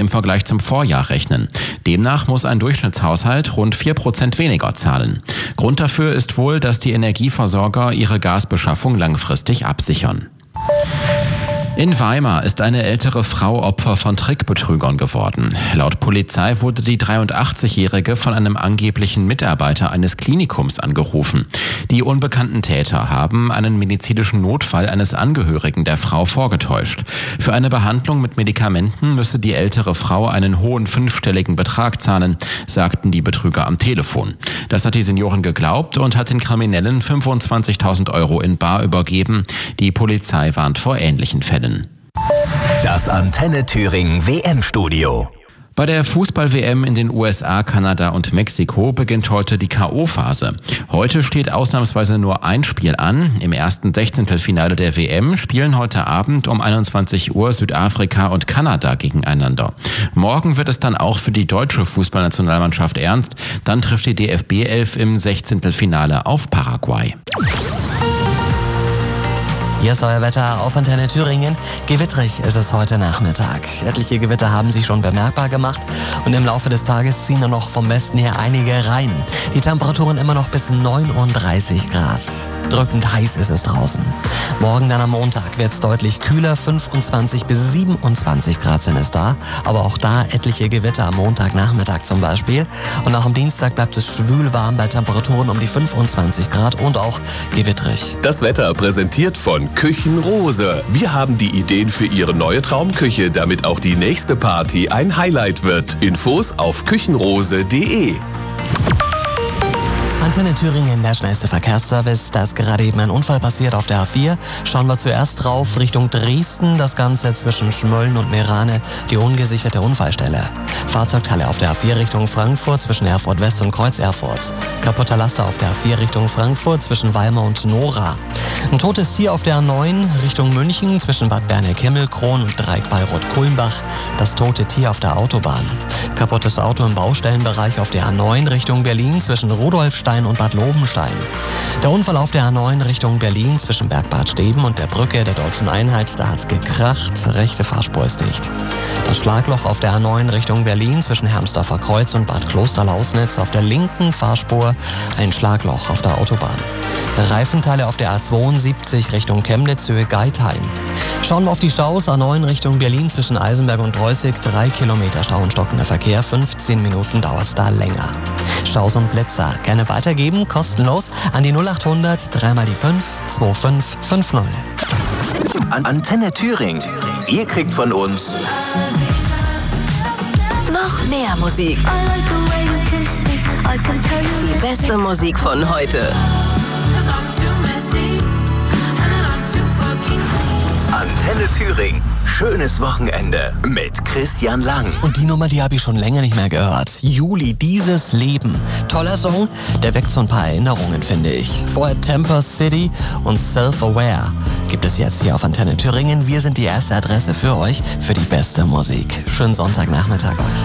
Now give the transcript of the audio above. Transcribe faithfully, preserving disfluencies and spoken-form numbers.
im Vergleich zum Vorjahr rechnen. Demnach muss ein Durchschnittshaushalt rund vier Prozent weniger zahlen. Grund dafür ist wohl, dass die Energieversorger ihre Gasbeschaffung langfristig absichern. In Weimar ist eine ältere Frau Opfer von Trickbetrügern geworden. Laut Polizei wurde die dreiundachtzigjährige von einem angeblichen Mitarbeiter eines Klinikums angerufen. Die unbekannten Täter haben einen medizinischen Notfall eines Angehörigen der Frau vorgetäuscht. Für eine Behandlung mit Medikamenten müsse die ältere Frau einen hohen fünfstelligen Betrag zahlen, sagten die Betrüger am Telefon. Das hat die Seniorin geglaubt und hat den Kriminellen fünfundzwanzigtausend Euro in bar übergeben. Die Polizei warnt vor ähnlichen Fällen. Das Antenne Thüringen W M-Studio. Bei der Fußball-W M in den U S A, Kanada und Mexiko beginnt heute die K O-Phase. Heute steht ausnahmsweise nur ein Spiel an. Im ersten Sechzehntelfinale der W M spielen heute Abend um einundzwanzig Uhr Südafrika und Kanada gegeneinander. Morgen wird es dann auch für die deutsche Fußballnationalmannschaft ernst. Dann trifft die D F B elf im Sechzehntelfinale auf Paraguay. Hier ist euer Wetter auf Antenne Thüringen. Gewittrig ist es heute Nachmittag. Etliche Gewitter haben sich schon bemerkbar gemacht und im Laufe des Tages ziehen dann noch vom Westen her einige rein. Die Temperaturen immer noch bis neununddreißig Grad. Drückend heiß ist es draußen. Morgen dann am Montag wird es deutlich kühler, fünfundzwanzig bis siebenundzwanzig Grad sind es da. Aber auch da etliche Gewitter am Montagnachmittag zum Beispiel. Und auch am Dienstag bleibt es schwül warm bei Temperaturen um die fünfundzwanzig Grad und auch gewittrig. Das Wetter präsentiert von Küchenrose. Wir haben die Ideen für Ihre neue Traumküche, damit auch die nächste Party ein Highlight wird. Infos auf küchenrose punkt de. Antenne Thüringen, der schnellste Verkehrsservice. Da ist gerade eben ein Unfall passiert auf der A vier. Schauen wir zuerst drauf Richtung Dresden. Das Ganze zwischen Schmölln und Meerane, die ungesicherte Unfallstelle. Fahrzeugteile auf der A vier Richtung Frankfurt zwischen Erfurt West und Kreuz Erfurt. Kaputter Laster auf der A vier Richtung Frankfurt zwischen Weimar und Nora. Ein totes Tier auf der A neun Richtung München zwischen Bad Berneck-Himmelkron und Dreieck Bayreuth-Kulmbach. Das tote Tier auf der Autobahn. Kaputtes Auto im Baustellenbereich auf der A neun Richtung Berlin zwischen Rudolfstein und Bad Lobenstein. Der Unfall auf der A neun Richtung Berlin zwischen Bergbad Steben und der Brücke der Deutschen Einheit, da hat's gekracht, rechte Fahrspur ist dicht. Das Schlagloch auf der A neun Richtung Berlin zwischen Hermsdorfer Kreuz und Bad Klosterlausnitz, auf der linken Fahrspur ein Schlagloch auf der Autobahn. Reifenteile auf der A zweiundsiebzig Richtung Chemnitz-Höhe Geithain. Schauen wir auf die Staus. A neun Richtung Berlin zwischen Eisenberg und Preußig, drei Kilometer Stau und stockender Verkehr, fünfzehn Minuten dauert es da länger. Staus und Blitzer gerne weitergeben, kostenlos an die null achthundert, dreimal die fünf, zwei fünf fünf null. An Antenne Thüringen. Ihr kriegt von uns noch mehr Musik. Die beste Musik von heute. Antenne Thüringen. Schönes Wochenende mit Christian Lang. Und die Nummer, die habe ich schon länger nicht mehr gehört. Juli, dieses Leben. Toller Song, der weckt so ein paar Erinnerungen, finde ich. Vorher Temper City und Self-Aware gibt es jetzt hier auf Antenne Thüringen. Wir sind die erste Adresse für euch, für die beste Musik. Schönen Sonntagnachmittag euch.